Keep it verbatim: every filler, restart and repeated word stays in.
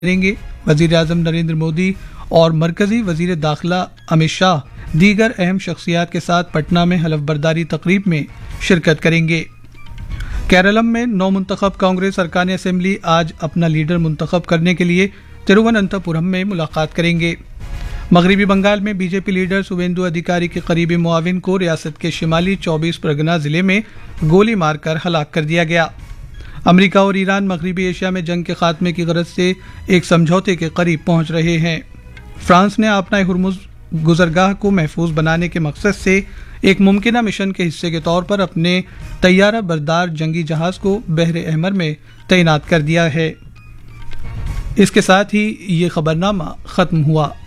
करेंगे। वजीर आजम नरेंद्र मोदी और मरकजी वजीर दाखिला अमित शाह दीगर अहम शख्सियात के साथ पटना में हलफ बर्दारी तकरीब में शिरकत करेंगे। केरलम में नौ मुंतखब कांग्रेस अरकान असेंबली आज अपना लीडर मुंतखब करने के लिए तिरुवनंतपुरम में मुलाकात करेंगे। मगरबी बंगाल में बीजेपी लीडर शुवेंदु अधिकारी के करीबी मुआविन को रियासत के शिमाली चौबीस परगना जिले में गोली मारकर हलाक कर दिया गया। अमेरिका और ईरान मगरबी एशिया में जंग के खात्मे की गरज से एक समझौते के करीब पहुंच रहे हैं। फ्रांस ने अपना हुर्मुज गुजरगाह को महफूज बनाने के मकसद से एक मुमकिना मिशन के हिस्से के तौर पर अपने तैयारा बरदार जंगी जहाज को बहरे अहमर में तैनात कर दिया है। इसके साथ ही ये खबरनामा खत्म हुआ।